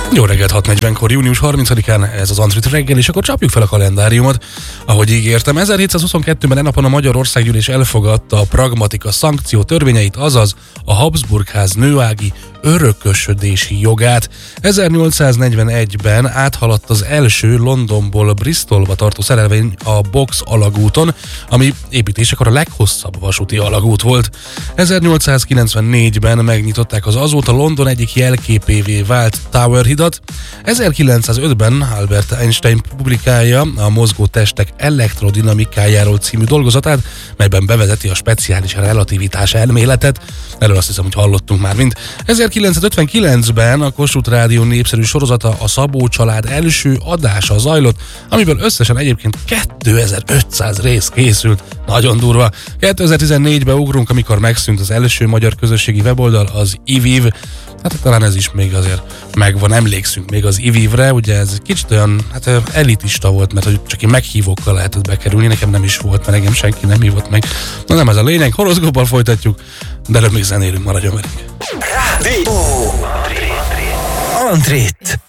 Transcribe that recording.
Jó reggelt, 6:40-kor, június 30-án ez az Antrit reggel, és akkor csapjuk fel a kalendáriumot. Ahogy ígértem, 1722-ben napon a Magyar Országgyűlés elfogadta a pragmatika szankció törvényeit, azaz a Habsburg-ház nőági örökösödési jogát. 1841-ben áthaladt az első Londonból Bristolba tartó szerelvény a Box alagúton, ami építésekor a leghosszabb vasúti alagút volt. 1894-ben megnyitották az azóta London egyik jelképévé vált Tower hidat. 1905-ben Albert Einstein publikálja a mozgó testek elektrodinamikájáról című dolgozatát, melyben bevezeti a speciális relativitás elméletet. Erről azt hiszem, hogy hallottunk már mind. 1959-ben a Kossuth Rádió népszerű sorozata, a Szabó család első adása zajlott, amiből összesen egyébként 2500 rész készült. Nagyon durva. 2014-ben ugrunk, amikor megszűnt az első magyar közösségi weboldal, az iViv. Hát talán ez is még azért megvan, emlékszünk még az iVivre, ugye ez kicsit olyan, elitista volt, mert hogy csak én meghívókkal lehetett bekerülni, nekem nem is volt, mert engem senki nem hívott meg. Na nem ez a lényeg, horoszkóppal folytatjuk, de előbb még zenélünk, maradjon velünk. Rádió! Antrit!